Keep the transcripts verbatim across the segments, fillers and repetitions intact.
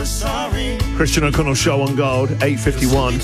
Christian O'Connell Show on Gold, eight fifty-one.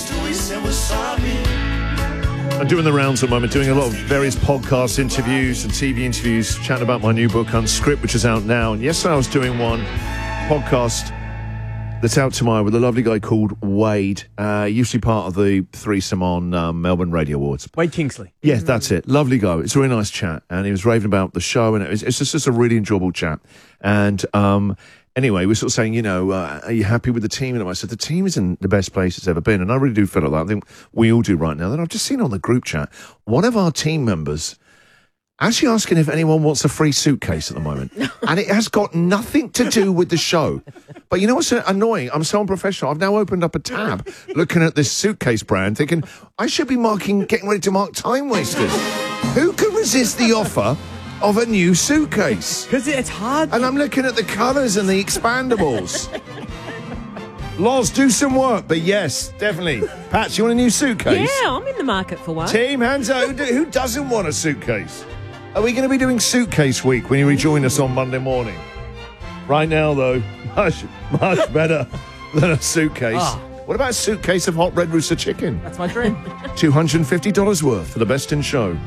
I'm doing the rounds at the moment, doing a lot of various podcast interviews and T V interviews, chatting about my new book, Unscript, which is out now. And yesterday I was doing one podcast that's out tomorrow with a lovely guy called Wade, uh, usually part of the threesome on um, Melbourne Radio Awards. Wade Kingsley. Yes, that's it. Lovely guy. It's a really nice chat. And he was raving about the show, and it was, it's just, just a really enjoyable chat. And um, anyway, we're sort of saying, you know, uh, are you happy with the team? And I said, the team is in the best place it's ever been. And I really do feel like that. I think we all do right now. Then I've just seen on the group chat, one of our team members actually asking if anyone wants a free suitcase at the moment. And it has got nothing to do with the show. But you know what's annoying? I'm so unprofessional. I've now opened up a tab looking at this suitcase brand thinking, I should be marking, getting ready to mark time wasters. Who can resist the offer of a new suitcase? Because it's hard. And I'm looking at the colours and the expandables. Loz, do some work, but yes, definitely. Pat, you want a new suitcase? Yeah, I'm in the market for one. Team, hands out. Who, do, who doesn't want a suitcase? Are we going to be doing Suitcase Week when you rejoin us on Monday morning? Right now, though, much, much better than a suitcase. Ah. What about a suitcase of hot Red Rooster chicken? That's my dream. two hundred fifty dollars worth for the best in show.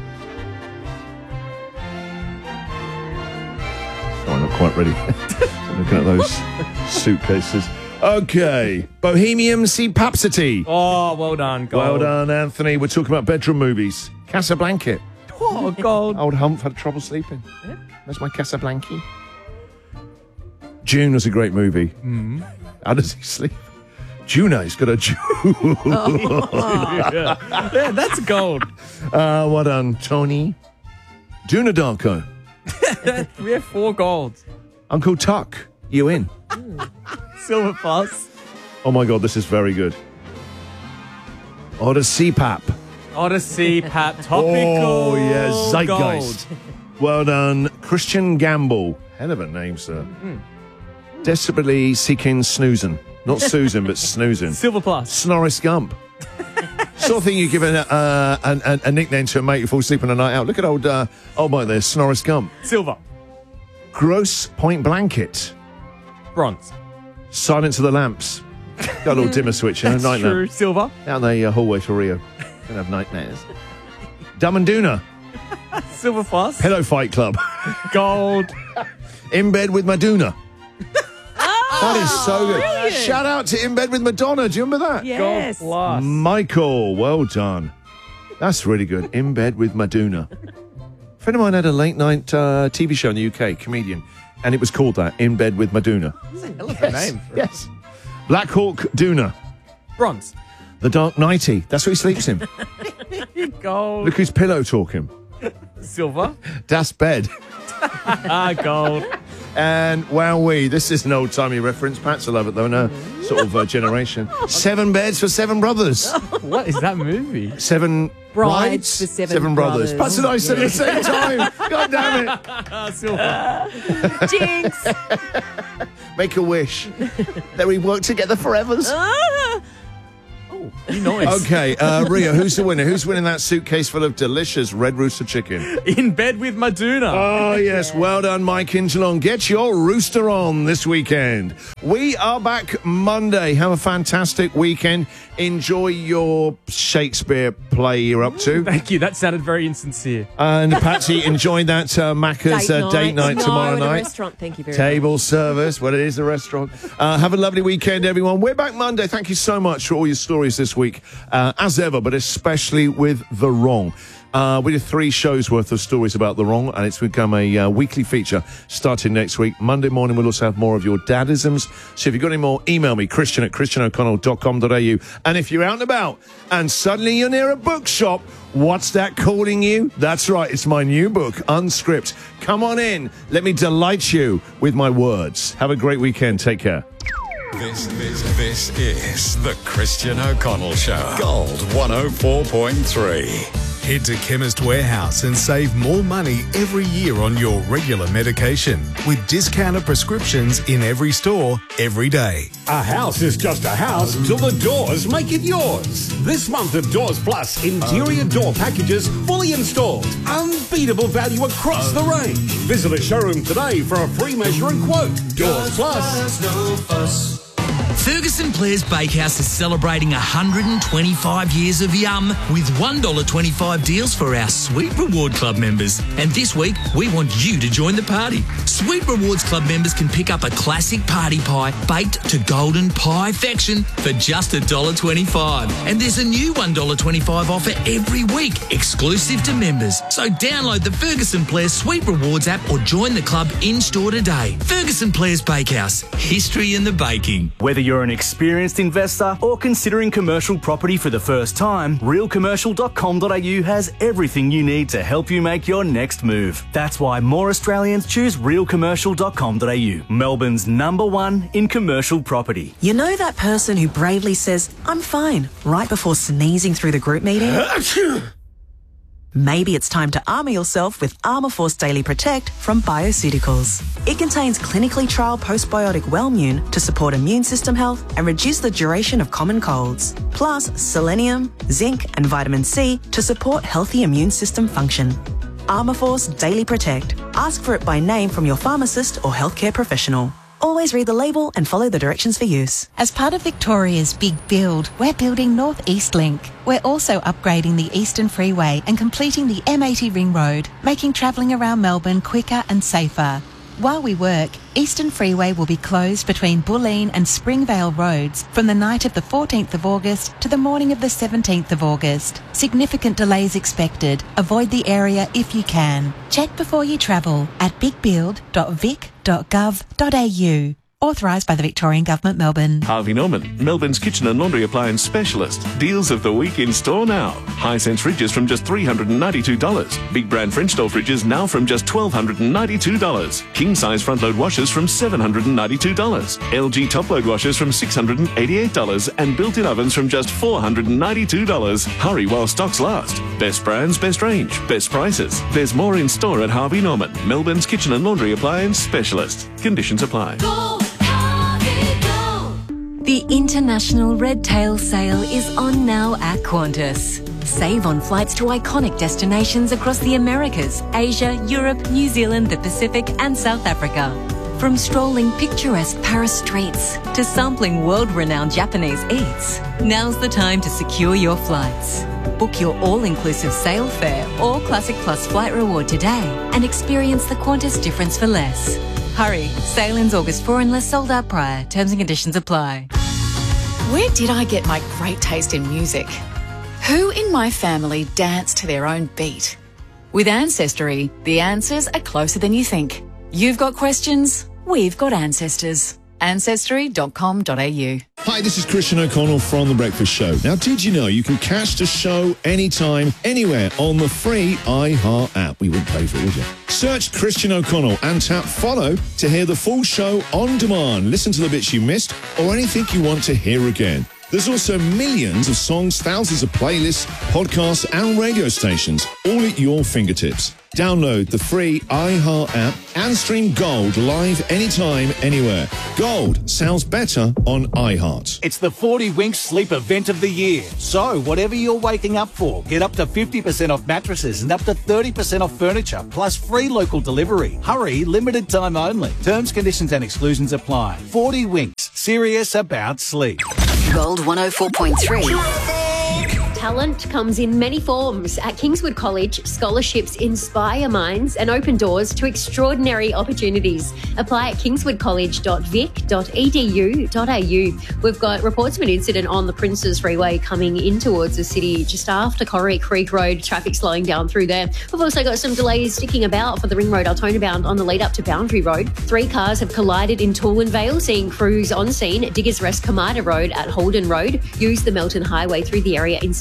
Oh, I'm not quite ready. I'm looking at those suitcases. Okay. Bohemian Rhapsody. Oh, well done, Gold. Well done, Anthony. We're talking about bedroom movies. Casablanca. Oh, Gold. Old Humph had trouble sleeping. Yeah. That's my Casablanca. June was a great movie. Mm. How does he sleep? Juno's got a June. Oh. yeah. yeah, that's Gold. Uh, well done, Tony. Duna Darko. We have four golds. Uncle Tuck, you in? Silver Plus. Oh my God, this is very good. Odyssey Pap. Odyssey, Pap, topical. Oh, yeah, Zeitgeist. Gold. Well done, Christian Gamble. Hell of a name, sir. Mm. Desperately seeking snoozing. Not Susan, but snoozing. Silver Plus. Snorris Gump. Sort of thing you give a, uh, a, a nickname to a mate who falls asleep on a night out. Look at old, uh, old mate there, Snorris Gump. Silver. Gross Point Blanket. Bronze. Silence of the Lamps. Got a little dimmer switch, you know, That's night true. lamp. Silver. Down the uh, hallway to Rio. Gonna have nightmares. Dumb and Duna. Silver Plus. Pillow Fight Club. Gold. In Bed with Madonna. Oh, That is so good. brilliant. Shout out to In Bed with Madonna. Do you remember that? Yes. Gold Plus. Michael, well done. That's really good. In Bed with Madonna. A friend of mine had a late night uh, T V show in the U K, comedian, and it was called that, In Bed with Madonna. That's a hell of a name. For Yes. Black Hawk Duna. Bronze. The Dark Nighty. That's what he sleeps in. Gold. Look who's pillow talking. Silver. Das Bed. Ah, gold. And wowee, this is an old-timey reference. Pat's will love it, though, in a sort of uh, generation. Seven beds for seven brothers. What is that movie? Seven Brides brides for seven brothers. brothers. Pat's and I said at the same time. God damn it. Ah, silver. Jinx. Make a wish that we work together forever. Ah. Oh, you noise. Okay, uh, Ria, who's the winner? Who's winning that suitcase full of delicious Red Rooster chicken? In Bed with Madonna. Oh, yes. Well done, Mike in Geelong. Get your rooster on this weekend. We are back Monday. Have a fantastic weekend. Enjoy your Shakespeare play you're up to. Thank you. That sounded very insincere. And Patsy, enjoy that uh, Macca's uh, date night no, tomorrow at a night. restaurant. Thank you very Table much. service. Well, it is a restaurant. Uh, have a lovely weekend, everyone. We're back Monday. Thank you so much for all your stories this week, uh, as ever, but especially with The Wrong. Uh, we did three shows worth of stories about The Wrong, and it's become a uh, weekly feature starting next week. Monday morning, we'll also have more of your dadisms. So if you've got any more, email me, Christian at christian o'connell dot com dot a u. And if you're out and about and suddenly you're near a bookshop, what's that calling you? That's right, it's my new book, Unscript. Come on in. Let me delight you with my words. Have a great weekend. Take care. This, this, this is the Christian O'Connell Show. Gold one oh four point three. Head to Chemist Warehouse and save more money every year on your regular medication with discounted prescriptions in every store, every day. A house is just a house till the doors make it yours. This month of Doors Plus, interior door packages fully installed. Unbeatable value across the range. Visit a showroom today for a free measure and quote. Doors Plus. Ferguson Players Bakehouse is celebrating one hundred twenty-five years of yum with one dollar twenty-five deals for our Sweet Reward Club members. And this week, we want you to join the party. Sweet Rewards Club members can pick up a classic party pie baked to golden pie-fection for just one dollar twenty-five. And there's a new one dollar twenty-five offer every week, exclusive to members. So download the Ferguson Players Sweet Rewards app or join the club in-store today. Ferguson Players Bakehouse, history in the baking. Whether you're an experienced investor or considering commercial property for the first time, real commercial dot com dot a u has everything you need to help you make your next move. That's why more Australians choose real commercial dot com dot a u, Melbourne's number one in commercial property. You know that person who bravely says, "I'm fine," right before sneezing through the group meeting? Maybe it's time to armour yourself with Armourforce Daily Protect from Bioceuticals. It contains clinically trialled postbiotic Wellmune to support immune system health and reduce the duration of common colds. Plus, selenium, zinc and vitamin C to support healthy immune system function. Armourforce Daily Protect. Ask for it by name from your pharmacist or healthcare professional. Always read the label and follow the directions for use. As part of Victoria's Big Build, we're building North East Link. We're also upgrading the Eastern Freeway and completing the M eighty Ring Road, making travelling around Melbourne quicker and safer. While we work, Eastern Freeway will be closed between Bulleen and Springvale roads from the night of the fourteenth of August to the morning of the seventeenth of August. Significant delays expected. Avoid the area if you can. Check before you travel at big build dot vic dot gov dot a u. Authorised by the Victorian Government, Melbourne. Harvey Norman, Melbourne's kitchen and laundry appliance specialist. Deals of the week in store now. Hisense fridges from just three hundred ninety-two dollars. Big brand French door fridges now from just one thousand two hundred ninety-two dollars. King size front load washers from seven hundred ninety-two dollars. L G top load washers from six hundred eighty-eight dollars. And built-in ovens from just four hundred ninety-two dollars. Hurry while stocks last. Best brands, best range, best prices. There's more in store at Harvey Norman, Melbourne's kitchen and laundry appliance specialist. Conditions apply. Go, Harvey, go. The International Red Tail Sale is on now at Qantas. Save on flights to iconic destinations across the Americas, Asia, Europe, New Zealand, the Pacific and South Africa. From strolling picturesque Paris streets to sampling world-renowned Japanese eats, now's the time to secure your flights. Book your all-inclusive sale fare or Classic Plus flight reward today and experience the Qantas difference for less. Hurry, sale ends August fourth unless sold out prior. Terms and conditions apply. Where did I get my great taste in music? Who in my family danced to their own beat? With Ancestry, the answers are closer than you think. You've got questions, we've got ancestors. ancestry dot com dot a u. Hi, this is Christian O'Connell from The Breakfast Show. Now, did you know you can catch the show anytime, anywhere on the free iHeart app? We wouldn't pay for it, would you? Search Christian O'Connell and tap follow to hear the full show on demand. Listen to the bits you missed or anything you want to hear again. There's also millions of songs, thousands of playlists, podcasts and radio stations, all at your fingertips. Download the free iHeart app and stream Gold live anytime, anywhere. Gold sounds better on iHeart. It's the forty Winks Sleep Event of the Year. So, whatever you're waking up for, get up to fifty percent off mattresses and up to thirty percent off furniture, plus free local delivery. Hurry, limited time only. Terms, conditions and exclusions apply. forty Winks, serious about sleep. Gold one oh four point three. Talent comes in many forms. At Kingswood College, scholarships inspire minds and open doors to extraordinary opportunities. Apply at kingswood college dot vic dot e d u dot a u. We've got reports of an incident on the Princes Freeway coming in towards the city just after Corrie Creek Road. Traffic slowing down through there. We've also got some delays sticking about for the Ring Road Altona bound on the lead up to Boundary Road. Three cars have collided in Toowoomba Vale, seeing crews on scene. Diggers Rest Kamada Road at Holden Road. Use the Melton Highway through the area instead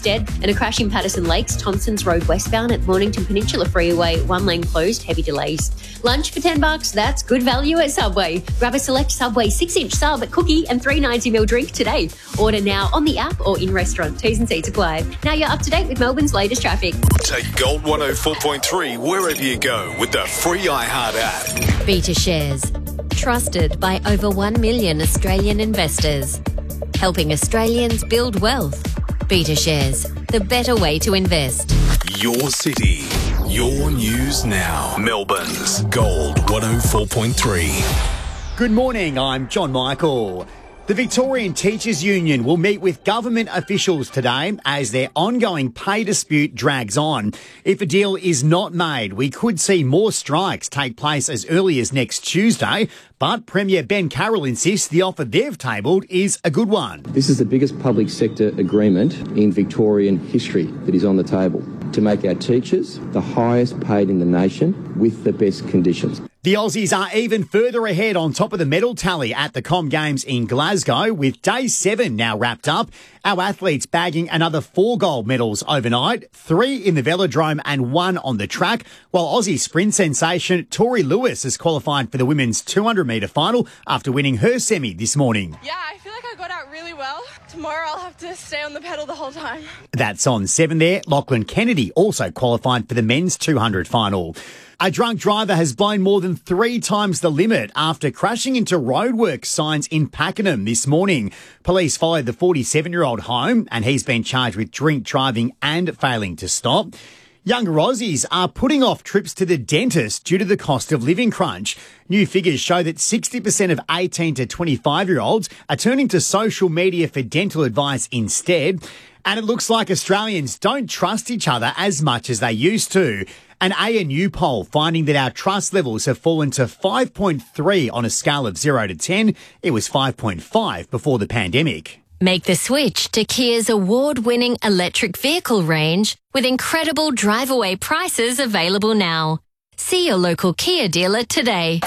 Newstead, and a crash in Patterson Lakes, Tonson's Road westbound at Mornington Peninsula Freeway, one lane closed, heavy delays. Lunch for ten bucks, that's good value at Subway. Grab a select Subway six inch sub, cookie and three ninety ml drink today. Order now on the app or in restaurant. T's and C's apply. Now you're up to date with Melbourne's latest traffic. Take Gold one oh four point three wherever you go with the free iHeart app. Beta Shares. Trusted by over one million Australian investors. Helping Australians build wealth. Beta Shares. The better way to invest. Your city, your news now. Melbourne's Gold one oh four point three. Good morning, I'm John Michael. The Victorian Teachers Union will meet with government officials today as their ongoing pay dispute drags on. If a deal is not made, we could see more strikes take place as early as next Tuesday. But Premier Ben Carroll insists the offer they've tabled is a good one. This is the biggest public sector agreement in Victorian history that is on the table to make our teachers the highest paid in the nation with the best conditions. The Aussies are even further ahead on top of the medal tally at the Com Games in Glasgow, with day seven now wrapped up. Our athletes bagging another four gold medals overnight, three in the velodrome and one on the track, while Aussie sprint sensation Tori Lewis has qualified for the women's two hundred metre final after winning her semi this morning. Yeah, I feel like I got out really well. Tomorrow I'll have to stay on the pedal the whole time. That's on seven there. Lachlan Kennedy also qualified for the men's two hundred final. A drunk driver has blown more than three times the limit after crashing into roadworks signs in Pakenham this morning. Police followed the forty-seven-year-old home and he's been charged with drink driving and failing to stop. Younger Aussies are putting off trips to the dentist due to the cost of living crunch. New figures show that sixty percent of eighteen to twenty-five-year-olds are turning to social media for dental advice instead. And it looks like Australians don't trust each other as much as they used to. An A N U poll finding that our trust levels have fallen to five point three on a scale of zero to ten. It was five point five before the pandemic. Make the switch to Kia's award-winning electric vehicle range with incredible drive-away prices available now. See your local Kia dealer today.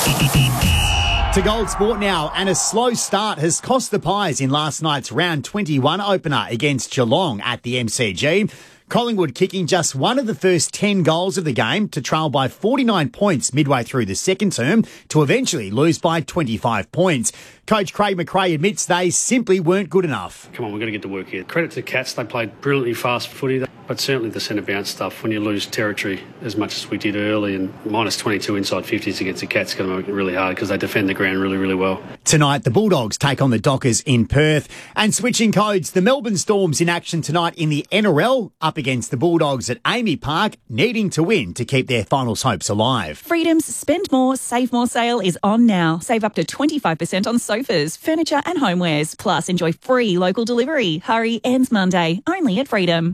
To Gold Sport now, and a slow start has cost the Pies in last night's round twenty-one opener against Geelong at the M C G. Collingwood kicking just one of the first ten goals of the game to trail by forty-nine points midway through the second term to eventually lose by twenty-five points. Coach Craig McRae admits they simply weren't good enough. Come on, we've got to get to work here. Credit to the Cats, they played brilliantly fast footy, but certainly the centre bounce stuff, when you lose territory as much as we did early, and minus twenty-two inside fifties against the Cats is going to make it really hard because they defend the ground really, really well. Tonight, the Bulldogs take on the Dockers in Perth. And switching codes, the Melbourne Storms in action tonight in the N R L up against the Bulldogs at Amy Park, needing to win to keep their finals hopes alive. Freedom's Spend More, Save More sale is on now. Save up to twenty-five percent on sofas, furniture and homewares. Plus, enjoy free local delivery. Hurry, ends Monday, only at Freedom.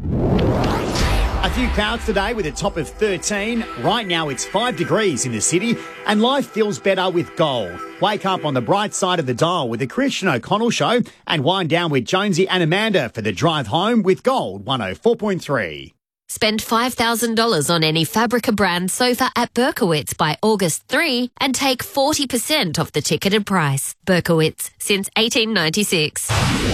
A few clouds today with a top of thirteen. Right now it's five degrees in the city and life feels better with gold. Wake up on the bright side of the dial with the Christian O'Connell Show and wind down with Jonesy and Amanda for the drive home with Gold one oh four point three. Spend five thousand dollars on any Fabrica brand sofa at Berkowitz by August third and take forty percent off the ticketed price. Berkowitz, since eighteen ninety-six.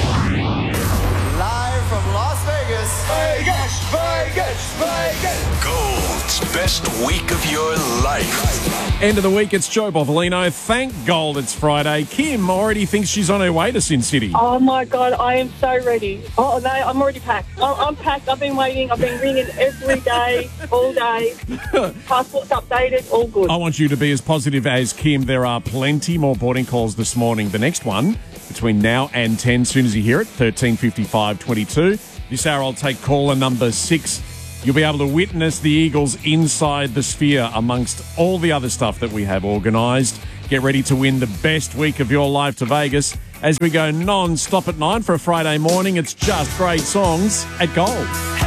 Live from Las Vegas. Vegas, Vegas, Vegas. Gold's best week of your life. End of the week, it's Joe Bovolino. Thank God it's Friday. Kim already thinks she's on her way to Sin City. Oh, my God, I am so ready. Oh, no, I'm already packed. I'm, I'm packed. I've been waiting. I've been ringing every day, all day. Passport's updated, all good. I want you to be as positive as Kim. There are plenty more boarding calls this morning. The next one, between now and ten, as soon as you hear it, thirteen fifty-five twenty-two. This hour I'll take caller number six. You'll be able to witness the Eagles inside the Sphere amongst all the other stuff that we have organised. Get ready to win the best week of your life to Vegas as we go non-stop at nine for a Friday morning. It's just great songs at Gold.